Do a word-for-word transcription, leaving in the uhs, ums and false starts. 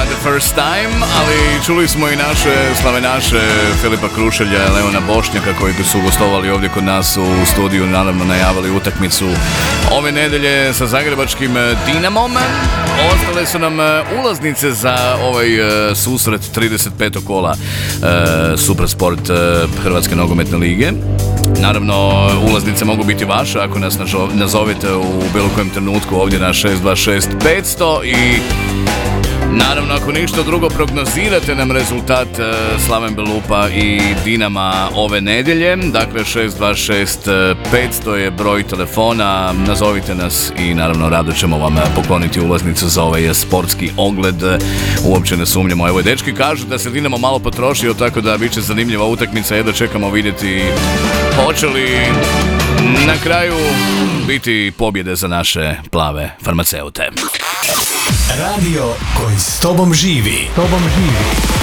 the first time, ali čuli smo i naše slavenaše Filipa Krušelja, Leona Bošnjaka koji su gostovali ovdje kod nas u studiju, naravno najavili utakmicu ove nedelje sa zagrebačkim Dinamom. Ostale su nam ulaznice za ovaj susret trideset petog kola Supersport Hrvatske nogometne lige. Naravno, ulaznice mogu biti vaše ako nas nazovete u bilo kojem trenutku ovdje na šest dva šest petsto i naravno, ako ništa drugo, prognozirate nam rezultat Slaven Belupa i Dinama ove nedjelje. Dakle, šest dva šest petsto je broj telefona, nazovite nas i naravno rado ćemo vam pokloniti ulaznicu za ovaj sportski ogled. Uopće ne sumnjamo. Evo, dečki kažu da se Dinamo malo potrošio, tako da bit će zanimljiva utakmica. Jedno čekamo vidjeti hoće li na kraju biti pobjede za naše plave farmaceute. Radio koji s tobom živi. Tobom živi.